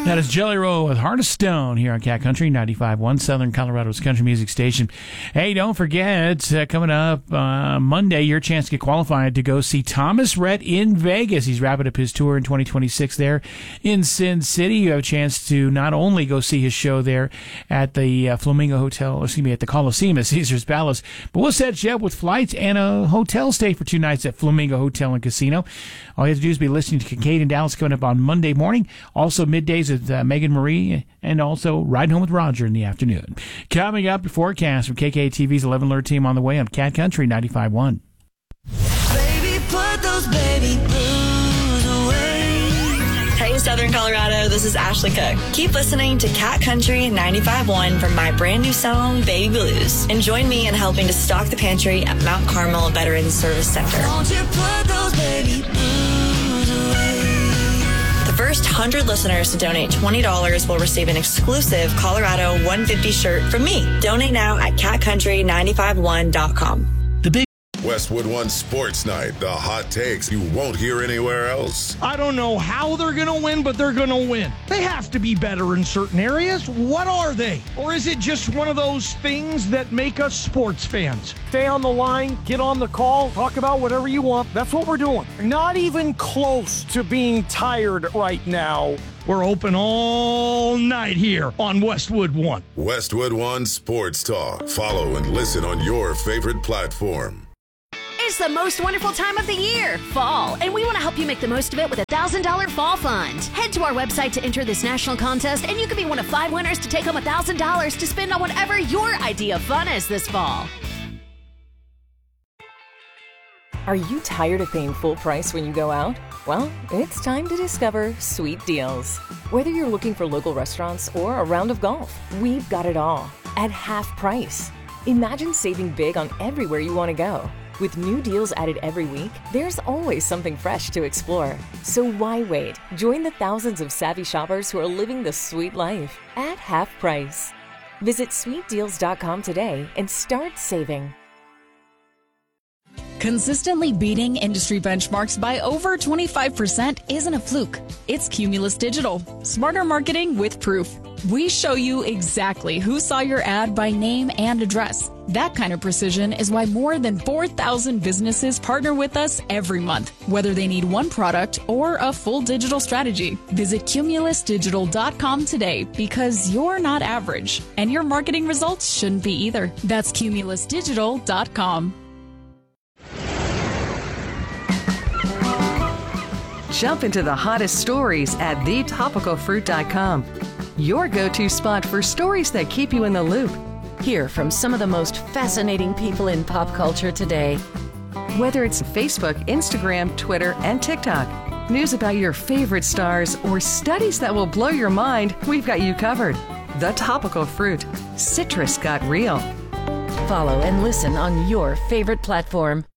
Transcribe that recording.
That is Jelly Roll with Heart of Stone here on Cat Country 95.1, Southern Colorado's country music station. Hey, don't forget, coming up Monday, your chance to get qualified to go see Thomas Rhett in Vegas. He's wrapping up his tour in 2026 there in Sin City. You have a chance to not only go see his show there at the Flamingo Hotel, at the Coliseum at Caesars Palace, but we'll set you up with flights and a hotel stay for 2 nights at Flamingo Hotel and Casino. All you have to do is be listening to Kincaid and Dallas coming up on Monday morning. Also middays with Megan Marie, and also Ride Home with Roger in the afternoon. Coming up, forecast from KKTV's 11 Alert team on the way on Cat Country 95.1. Baby, put those baby blues away. Hey, Southern Colorado, this is Ashley Cook. Keep listening to Cat Country 95.1 for my brand new song, Baby Blues. And join me in helping to stock the pantry at Mount Carmel Veterans Service Center. Won't you put those baby blues away? The first 100 listeners to donate $20 will receive an exclusive Colorado 150 shirt from me. Donate now at catcountry951.com. Westwood One Sports Night, the hot takes you won't hear anywhere else. I don't know how they're going to win, but they're going to win. They have to be better in certain areas. What are they? Or is it just one of those things that make us sports fans? Stay on the line, get on the call, talk about whatever you want. That's what we're doing. Not even close to being tired right now. We're open all night here on Westwood One. Westwood One Sports Talk. Follow and listen on your favorite platform. It's the most wonderful time of the year, fall, and we want to help you make the most of it with a $1,000 fall fund. Head to our website to enter this national contest, and you can be one of 5 winners to take home $1,000 to spend on whatever your idea of fun is this fall. Are you tired of paying full price when you go out? Well, it's time to discover Sweet Deals. Whether you're looking for local restaurants or a round of golf, we've got it all at half price. Imagine saving big on everywhere you want to go. With new deals added every week, there's always something fresh to explore. So why wait? Join the thousands of savvy shoppers who are living the sweet life at half price. Visit sweetdeals.com today and start saving. Consistently beating industry benchmarks by over 25% isn't a fluke. It's Cumulus Digital. Smarter marketing with proof. We show you exactly who saw your ad by name and address. That kind of precision is why more than 4,000 businesses partner with us every month, whether they need one product or a full digital strategy. Visit cumulusdigital.com today because you're not average, and your marketing results shouldn't be either. That's cumulusdigital.com. Jump into the hottest stories at thetopicalfruit.com. Your go-to spot for stories that keep you in the loop. Hear from some of the most fascinating people in pop culture today. Whether it's Facebook, Instagram, Twitter, and TikTok, news about your favorite stars, or studies that will blow your mind, we've got you covered. The Topical Fruit. Citrus got real. Follow and listen on your favorite platform.